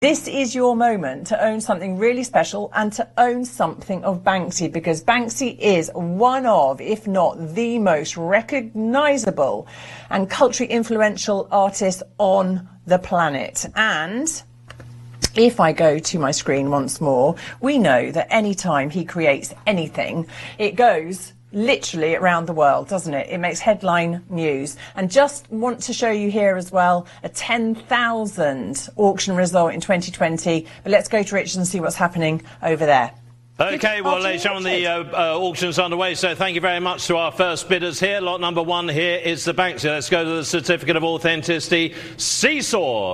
This is your moment to own something really special and to own something of Banksy, because Banksy is one of, if not the most recognisable and culturally influential artist on the planet. And if I go to my screen once more, we know that any time he creates anything, it goes literally around the world, doesn't it? It makes headline news. And just want to show you here as well a 10,000 auction result in 2020. But let's go to Richard and see what's happening over there. OK, well, ladies and gentlemen, the auction's underway, so thank you very much to our first bidders here. Lot number one here is the Banksy. Let's go to the Certificate of Authenticity. Seesaw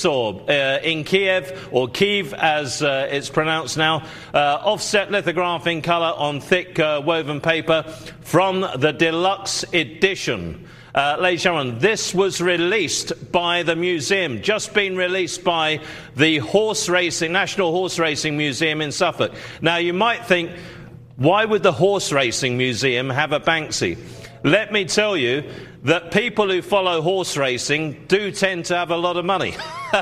in Kiev, or Kiev as it's pronounced now. Offset lithograph in colour on thick woven paper from the deluxe edition. Ladies and gentlemen, this was released by the museum, just been released by the National Horse Racing Museum in Suffolk. Now, you might think, why would the Horse Racing Museum have a Banksy? Let me tell you that people who follow horse racing do tend to have a lot of money.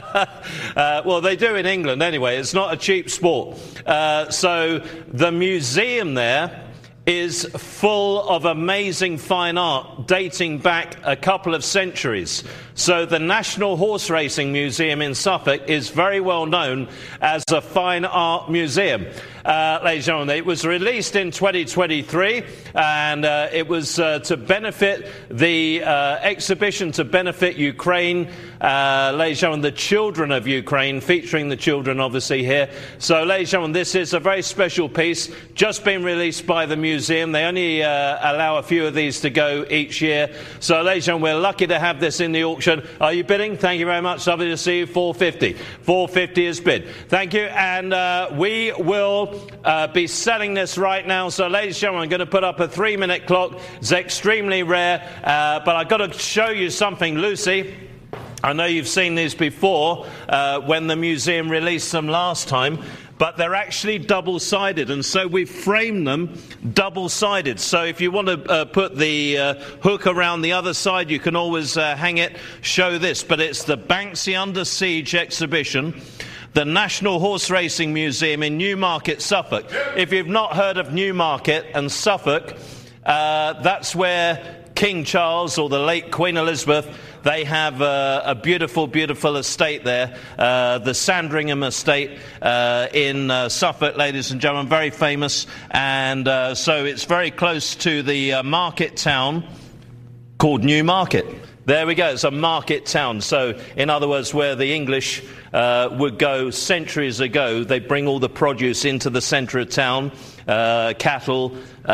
Well, they do in England anyway. It's not a cheap sport. So the museum there is full of amazing fine art dating back a couple of centuries. So the National Horse Racing Museum in Suffolk is very well known as a fine art museum. Ladies and gentlemen, it was released in 2023 and it was to benefit the exhibition to benefit Ukraine. Ladies and gentlemen, the children of Ukraine, featuring the children obviously here. So ladies and gentlemen, this is a very special piece, just been released by the museum. They only allow a few of these to go each year. So ladies and gentlemen, we're lucky to have this in the auction. Are you bidding? Thank you very much. Lovely to see you. 450. 450 is bid. Thank you. And we will be selling this right now. So ladies and gentlemen, I'm going to put up a 3-minute clock. It's extremely rare, but I've got to show you something, Lucy. I know you've seen these before when the museum released them last time, but they're actually double-sided, and so we've framed them double-sided. So if you want to put the hook around the other side, you can always hang it, show this. But it's the Banksy Under Siege exhibition, the National Horse Racing Museum in Newmarket, Suffolk. If you've not heard of Newmarket and Suffolk, that's where King Charles, or the late Queen Elizabeth, they have a beautiful, beautiful estate there, the Sandringham estate in Suffolk, ladies and gentlemen, very famous. And so it's very close to the market town called Newmarket. There we go, it's a market town. So, in other words, where the English would go centuries ago, they bring all the produce into the centre of town, cattle,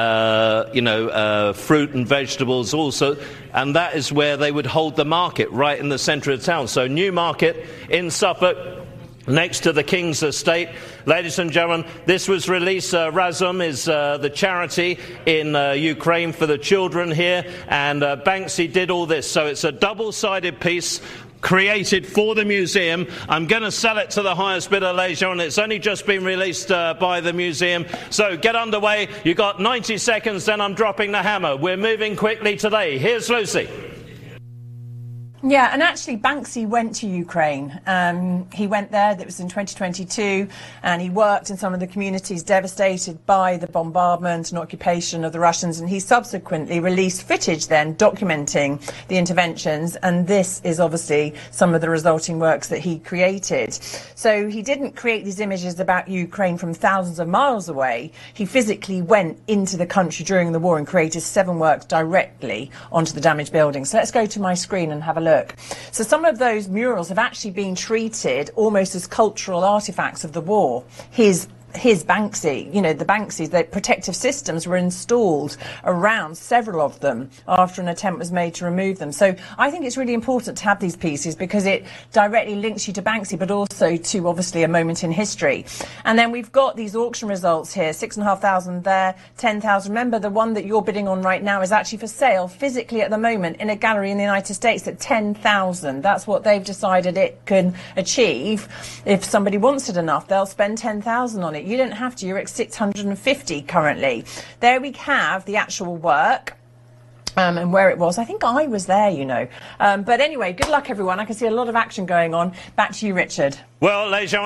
fruit and vegetables also, and that is where they would hold the market, right in the centre of town. So Newmarket in Suffolk, next to the King's estate. Ladies and gentlemen, this was released. Razum is the charity in Ukraine for the children here, and Banksy did all this. So it's a double-sided piece created for the museum. I'm going to sell it to the highest bidder, ladies and gentlemen. It's only just been released by the museum. So get underway. You've got 90 seconds, then I'm dropping the hammer. We're moving quickly today. Here's Lucy. Yeah, and actually Banksy went to Ukraine. He went there, that was in 2022, and he worked in some of the communities devastated by the bombardment and occupation of the Russians, and he subsequently released footage then documenting the interventions, and this is obviously some of the resulting works that he created. So he didn't create these images about Ukraine from thousands of miles away. He physically went into the country during the war and created 7 works directly onto the damaged buildings. So let's go to my screen and have a look. So some of those murals have actually been treated almost as cultural artifacts of the war. His Banksy, the Banksys, the protective systems were installed around several of them after an attempt was made to remove them. So I think it's really important to have these pieces because it directly links you to Banksy, but also to obviously a moment in history. And then we've got these auction results here, 6,500 there, 10,000. Remember, the one that you're bidding on right now is actually for sale physically at the moment in a gallery in the United States at 10,000. That's what they've decided it can achieve. If somebody wants it enough, they'll spend 10,000 on it. You don't have to. You're at 650 currently. There we have the actual work. and where it was. I think I was there, you know. But anyway, good luck, everyone. I can see a lot of action going on. Back to you, Richard. Well, ladies and gentlemen,